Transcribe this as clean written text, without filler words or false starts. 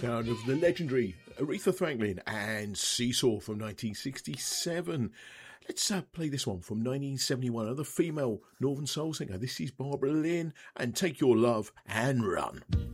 sound of the legendary Aretha Franklin and Seesaw from 1967. Let's play this one from 1971, another female Northern Soul singer. This is Barbara Lynn and Take Your Love and Run.